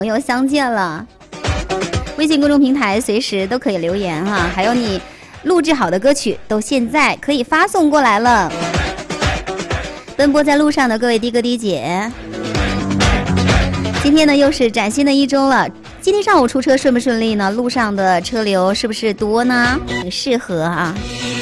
朋友相见了。微信公众平台随时都可以留言哈，还有你录制好的歌曲都现在可以发送过来了。奔波在路上的各位的哥的姐，今天呢又是崭新的一周了。今天上午出车顺不顺利呢？路上的车流是不是多呢？适合啊。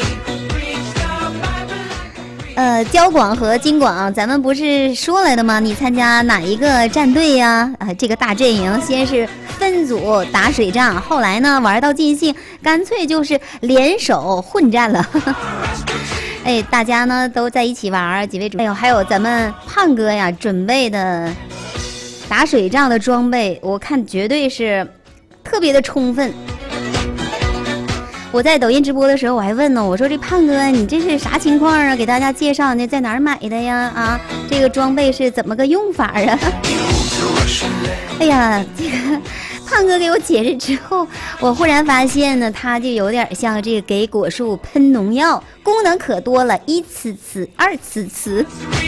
交广和京广，咱们不是说来的吗？你参加哪一个战队呀？这个大阵营先是分组打水仗，后来呢玩到尽兴，干脆就是联手混战了。哎，大家呢都在一起玩，几位主，还有咱们胖哥呀准备的打水仗的装备，我看绝对是特别的充分。我在抖音直播的时候，我还问呢，我说这胖哥，你这是啥情况啊？给大家介绍呢，在哪儿买的呀？啊，这个装备是怎么个用法啊？哎呀，这个胖哥给我解释之后，我忽然发现呢，他就有点像这个给果树喷农药，功能可多了，一呲呲，二呲呲，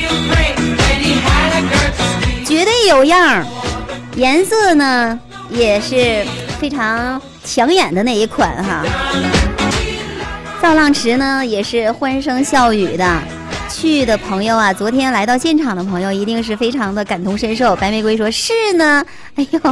绝对有样。颜色呢也是非常抢眼的那一款哈。造浪池呢也是欢声笑语的，去的朋友啊，昨天来到现场的朋友一定是非常的感同身受。白玫瑰说是呢，哎呦，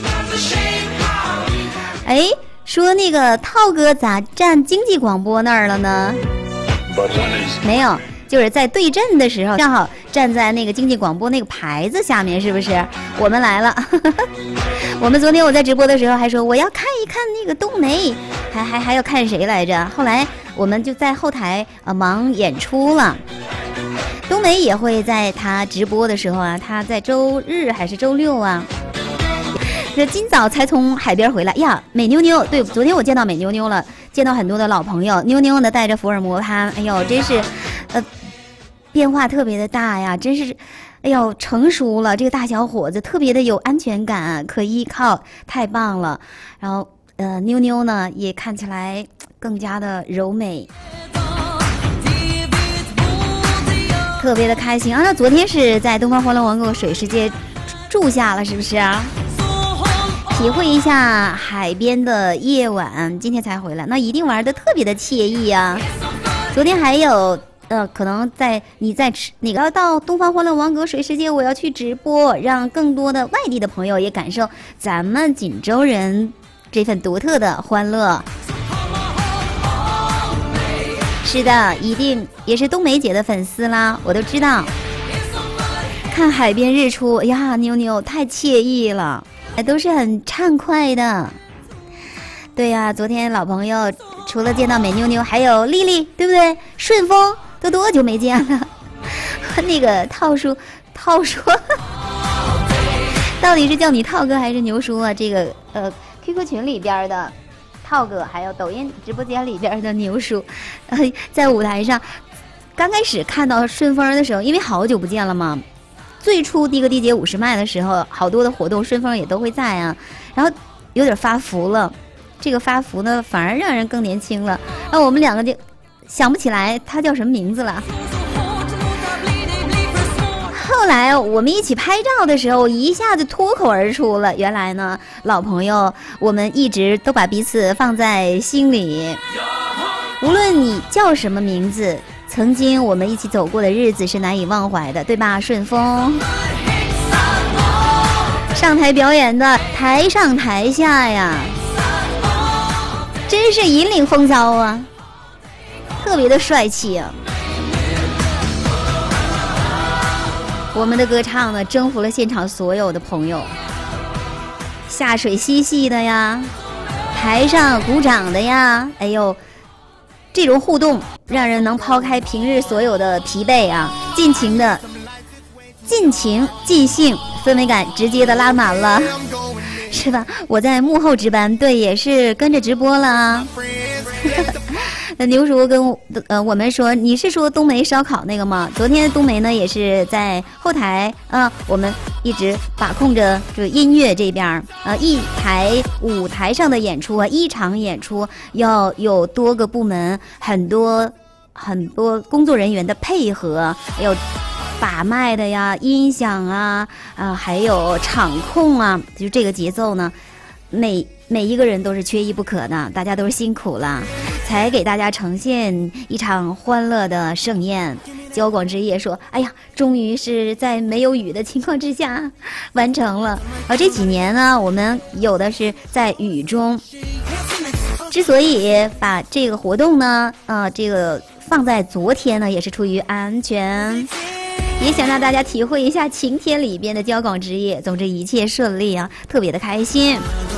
哎，说那个涛哥咋站经济广播那儿了呢？没有，就是在对阵的时候正好站在那个经济广播那个牌子下面，是不是？我们来了。我们昨天我在直播的时候还说我要看一看那个冬梅，还要看谁来着？后来我们就在后台忙演出了。冬梅也会在他直播的时候啊，他在周日还是周六啊？这今早才从海边回来呀，美妞妞，对，昨天我见到美妞妞了，见到很多的老朋友，妞妞呢带着福尔摩潘，哎呦，真是，变化特别的大呀，真是。哎呦，成熟了，这个大小伙子特别的有安全感，可依靠，太棒了。然后妞妞呢也看起来更加的柔美，特别的开心啊。那昨天是在东方欢乐王国水世界住下了，是不是啊？体会一下海边的夜晚，今天才回来，那一定玩的特别的惬意啊。昨天还有可能你在哪个到东方欢乐王国水世界，我要去直播，让更多的外地的朋友也感受咱们锦州人这份独特的欢乐。是的，一定也是冬梅姐的粉丝啦，我都知道。看海边日出呀，妞妞太惬意了，都是很畅快的。对呀，昨天老朋友除了见到美妞妞，还有丽丽，对不对？顺丰都多久没见了？那个涛叔到底是叫你涛哥还是牛叔啊？这个QQ 群里边的涛哥，还有抖音直播间里边的牛叔，在舞台上刚开始看到顺丰的时候，因为好久不见了嘛，最初第一个地节50迈的时候，好多的活动顺丰也都会在啊，然后有点发福了。这个发福呢，反而让人更年轻了。然后我们两个就想不起来他叫什么名字了。后来我们一起拍照的时候，一下子脱口而出了。原来呢，老朋友，我们一直都把彼此放在心里。无论你叫什么名字，曾经我们一起走过的日子是难以忘怀的，对吧？顺丰上台表演的台上台下呀，真是引领风骚啊，特别的帅气啊。我们的歌唱呢，征服了现场所有的朋友，下水嬉戏的呀，台上鼓掌的呀，哎呦，这种互动让人能抛开平日所有的疲惫啊，尽情尽兴，氛围感直接的拉满了，是吧？我在幕后值班，对，也是跟着直播了啊。牛叔跟我们说，你是说冬梅烧烤那个吗？昨天冬梅呢也是在后台我们一直把控着这个音乐这边舞台上的演出啊，一场演出要有多个部门很多工作人员的配合，有把脉的呀、音响啊还有场控啊，就这个节奏呢，每一个人都是缺一不可的，大家都是辛苦了，才给大家呈现一场欢乐的盛宴。交广之夜说：“哎呀，终于是在没有雨的情况之下完成了。这几年呢，我们有的是在雨中。之所以把这个活动呢，这个放在昨天呢，也是出于安全，也想让大家体会一下晴天里边的交广之夜。总之一切顺利啊，特别的开心。”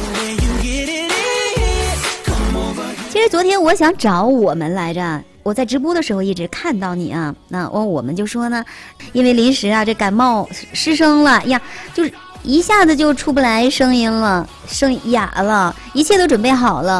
其实昨天我想找我们来着，我在直播的时候一直看到你啊，那我们就说呢，因为临时啊这感冒失声了呀，就是一下子就出不来声音了，声哑了，一切都准备好了，